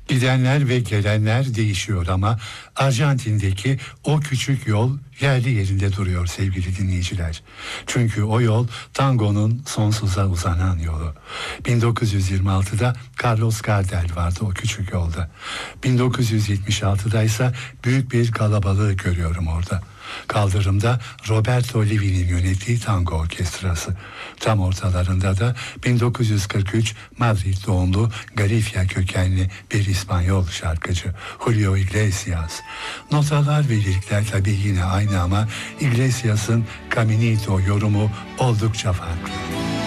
Gidenler ve gelenler değişiyor ama Arjantin'deki o küçük yol yerli yerinde duruyor sevgili dinleyiciler. Çünkü o yol tangonun sonsuza uzanan yolu. 1926'da Carlos Gardel vardı o küçük yolda. 1976'da ise büyük bir kalabalığı görüyorum orada. Kaldırımda Roberto Livi'nin yönettiği tango orkestrası. Tam ortalarında da 1943 Madrid doğumlu Galicia kökenli bir İspanyol şarkıcı Julio Iglesias. Notalar ve lirikler tabii yine aynı ama Iglesias'ın Caminito yorumu oldukça farklı.